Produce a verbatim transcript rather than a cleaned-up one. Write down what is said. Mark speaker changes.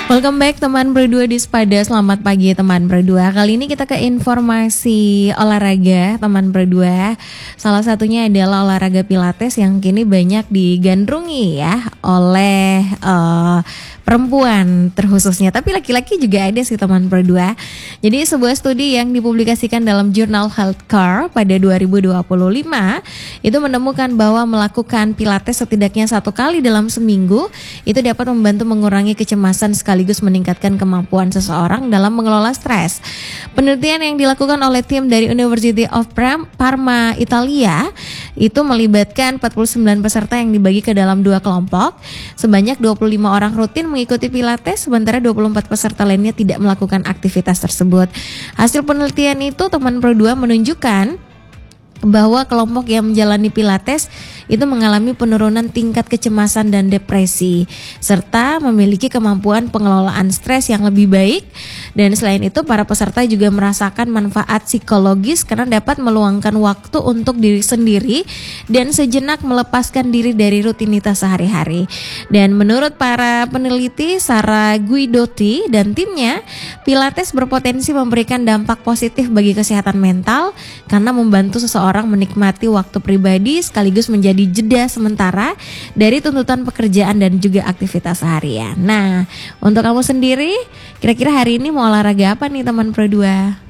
Speaker 1: Welcome back teman berdua di Spada. Selamat pagi teman berdua. Kali ini kita ke informasi olahraga teman berdua. Salah satunya adalah olahraga pilates yang kini banyak digandrungi ya oleh uh, perempuan terkhususnya, tapi laki-laki juga ada sih teman berdua. Jadi sebuah studi yang dipublikasikan dalam jurnal Healthcare pada dua ribu dua puluh lima itu menemukan bahwa melakukan pilates setidaknya satu kali dalam seminggu itu dapat membantu mengurangi kecemasan sekaligus meningkatkan kemampuan seseorang dalam mengelola stres. Penelitian yang dilakukan oleh tim dari University of Parma, Italia itu melibatkan empat puluh sembilan peserta yang dibagi ke dalam dua kelompok. Sebanyak dua puluh lima orang rutin mengikuti pilates, sementara dua puluh empat peserta lainnya tidak melakukan aktivitas tersebut. Hasil penelitian itu teman berdua menunjukkan bahwa kelompok yang menjalani pilates itu mengalami penurunan tingkat kecemasan dan depresi serta memiliki kemampuan pengelolaan stres yang lebih baik. Dan selain itu para peserta juga merasakan manfaat psikologis karena dapat meluangkan waktu untuk diri sendiri dan sejenak melepaskan diri dari rutinitas sehari-hari. Dan menurut para peneliti Sarah Guidotti dan timnya, pilates berpotensi memberikan dampak positif bagi kesehatan mental karena membantu seseorang orang menikmati waktu pribadi sekaligus menjadi jeda sementara dari tuntutan pekerjaan dan juga aktivitas seharian. Nah, untuk kamu sendiri, kira-kira hari ini mau olahraga apa nih teman berdua?